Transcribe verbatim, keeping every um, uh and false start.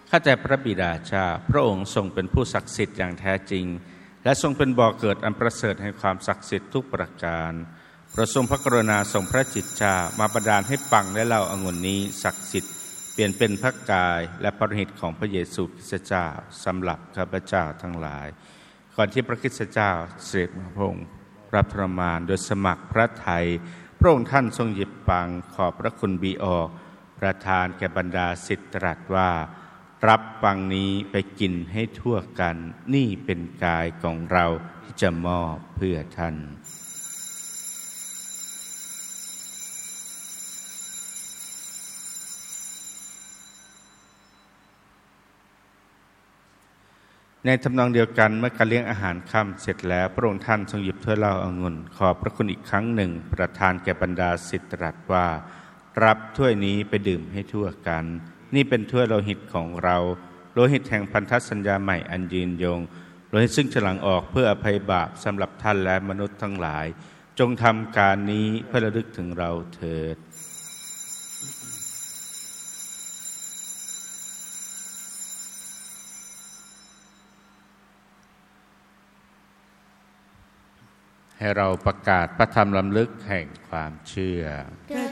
ข้าแต่พระบิดาเจ้าพระองค์ทรงเป็นผู้ศักดิ์สิทธิ์อย่างแท้จริงและทรงเป็นบ่อเกิดอันประเสริฐแห่งความศักดิ์สิทธิ์ทุกประการโปรดทรงพระกรุณาทรงพระจิตเจ้ามาประทานให้ปังและเหล้าองุ่นนี้ศักดิ์สิทธิ์เปลี่ยนเป็นพระกายและพระฤทธิ์ของพระเยซูคริสต์เจ้าสำหรับข้าพเจ้าทั้งหลายก่อนที่พระคริสต์เจ้าเสด็จมาพระองค์รับทรมานโดยสมัครพระทัยพระองค์ท่านทรงหยิบปังขอบพระคุณบิออกประทานแก่บรรดาศิษย์ตรัสว่ารับปังนี้ไปกินให้ทั่วกันนี่เป็นกายของเราที่จะมอบเพื่อท่านในทำนองเดียวกันเมื่อการเลี้ยงอาหารค่ำเสร็จแล้วพระองค์ท่านทรงหยิบถ้วยเหล้าองุ่นขอบพระคุณอีกครั้งหนึ่งประทานแก่บรรดาศิษย์ตรัสว่ารับถ้วยนี้ไปดื่มให้ทั่วกันนี่เป็นถ้วยโลหิตของเราโลหิตแห่งพันธสัญญาใหม่อันยืนยงโลหิตซึ่งฉลังออกเพื่ออภัยบาปสำหรับท่านและมนุษย์ทั้งหลายจงทำการนี้เพื่อระลึกถึงเราเถิดให้เราประกาศพระธรรมล้ำลึกแห่งความเชื่อแด่